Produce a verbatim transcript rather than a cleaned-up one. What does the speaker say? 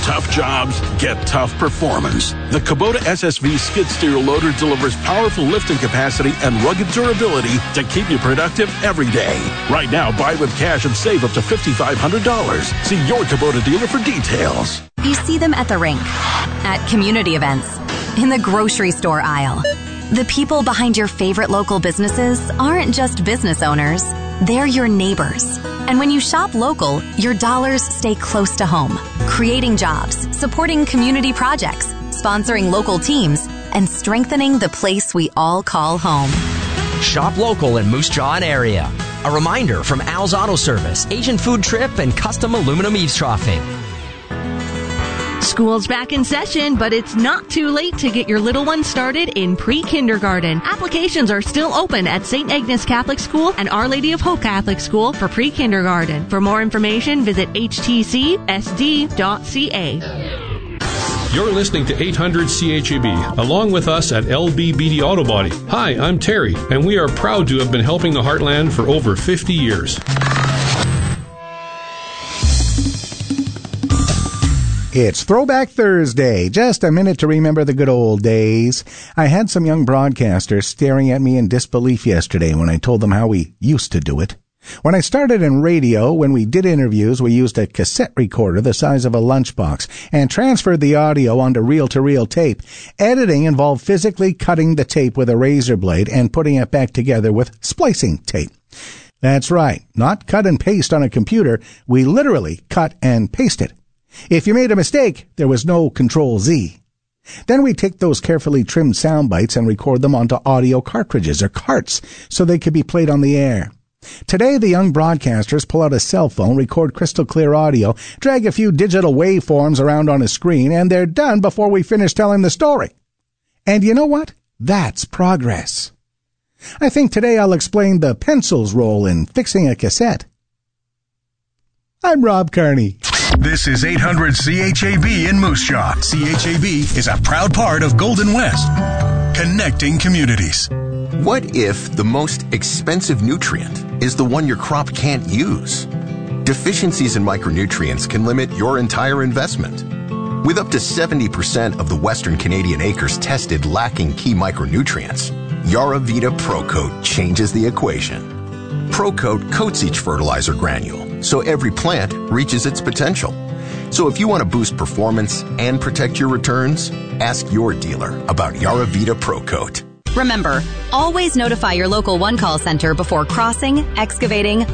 Tough jobs get tough performance. The Kubota S S V skid steer loader delivers powerful lifting capacity and rugged durability to keep you productive every day. Right now, buy with cash and save up to five thousand five hundred dollars. See your Kubota dealer for details. You see them at the rink, at community events, in the grocery store aisle. The people behind your favorite local businesses aren't just business owners. They're your neighbors. And when you shop local, your dollars stay close to home, creating jobs, supporting community projects, sponsoring local teams, and strengthening the place we all call home. Shop local in Moose Jaw and area. A reminder from Al's Auto Service, Asian Food Trip, and Custom Aluminum Eavesdropping. School's back in session, but it's not too late to get your little one started in pre-kindergarten. Applications are still open at Saint Agnes Catholic School and Our Lady of Hope Catholic School for pre-kindergarten. For more information, visit h t c s d dot c a. You're listening to eight hundred C H A B, along with us at L B B D Auto Body. Hi, I'm Terry, and we are proud to have been helping the Heartland for over fifty years. It's Throwback Thursday. Just a minute to remember the good old days. I had some young broadcasters staring at me in disbelief yesterday when I told them how we used to do it. When I started in radio, when we did interviews, we used a cassette recorder the size of a lunchbox and transferred the audio onto reel-to-reel tape. Editing involved physically cutting the tape with a razor blade and putting it back together with splicing tape. That's right, not cut and paste on a computer. We literally cut and paste it. If you made a mistake, there was no Control Z. Then we take those carefully trimmed sound bites and record them onto audio cartridges or carts so they could be played on the air. Today, the young broadcasters pull out a cell phone, record crystal clear audio, drag a few digital waveforms around on a screen, and they're done before we finish telling the story. And you know what? That's progress. I think today I'll explain the pencil's role in fixing a cassette. I'm Rob Carney. This is eight hundred C H A B in Moose Jaw. C H A B is a proud part of Golden West, connecting communities. What if the most expensive nutrient is the one your crop can't use? Deficiencies in micronutrients can limit your entire investment. With up to seventy percent of the Western Canadian acres tested lacking key micronutrients, Yaravita ProCoat changes the equation. ProCoat coats each fertilizer granule, so every plant reaches its potential. So if you want to boost performance and protect your returns, ask your dealer about Yaravita ProCoat. Remember, always notify your local one-call center before crossing, excavating,